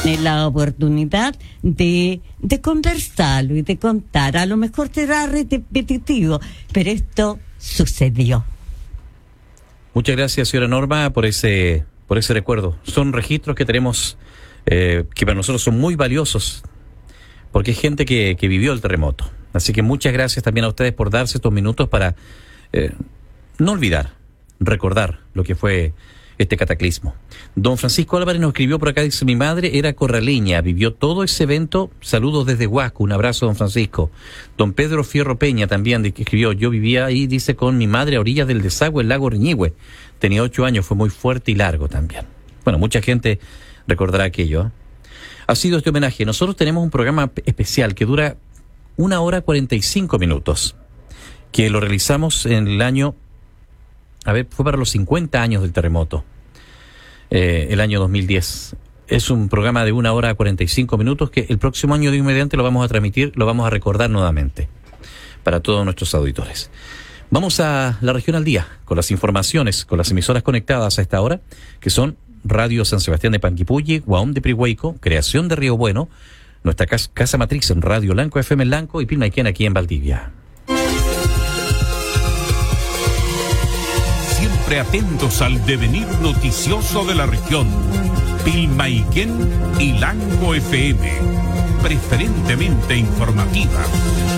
la oportunidad de conversarlo y de contar. A lo mejor será repetitivo, pero esto sucedió. Muchas gracias, señora Norma, por ese recuerdo. Son registros que tenemos que para nosotros son muy valiosos, porque hay gente que vivió el terremoto. Así que muchas gracias también a ustedes por darse estos minutos para no olvidar, recordar lo que fue este cataclismo. Don Francisco Álvarez nos escribió por acá, dice: mi madre era corraleña, vivió todo ese evento. Saludos desde Huasco, un abrazo, don Francisco. Don Pedro Fierro Peña también escribió: yo vivía ahí, dice, con mi madre a orillas del desagüe, el lago Riñihue. Tenía 8 años, fue muy fuerte y largo también. Bueno, mucha gente recordará aquello, ¿eh? Ha sido este homenaje. Nosotros tenemos un programa especial que dura 1 hora 45 minutos, que lo realizamos en el año, fue para los 50 años del terremoto, el año 2010. Es un programa de 1 hora 45 minutos que el próximo año, Dios mediante, lo vamos a transmitir, lo vamos a recordar nuevamente para todos nuestros auditores. Vamos a la región al día, con las informaciones, con las emisoras conectadas a esta hora, que son Radio San Sebastián de Panguipulli, Guaón de Prihuayco, Creación de Río Bueno, nuestra casa matriz en Radio Lanco FM en Lanco y Pilmaiquén aquí en Valdivia. Siempre atentos al devenir noticioso de la región. Pilmaiquén y Lanco FM, preferentemente informativa.